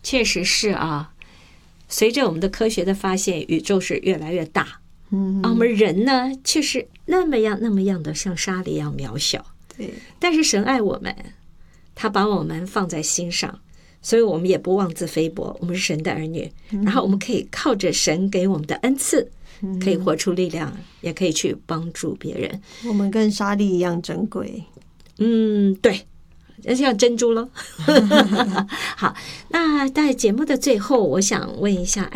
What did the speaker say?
确实是啊。随着我们的科学的发现，宇宙是越来越大，我们人呢却是那么样的像沙粒一样渺小。 对， 但是神爱我们，他把我们放在心上，所以我们也不妄自菲薄，我们是神的儿女，然后我们可以靠着神给我们的恩赐，可以活出力量，也可以去帮助别人。 我们跟沙粒一样珍贵。 对，像珍珠咯。好，那在节目的最后，我想问一下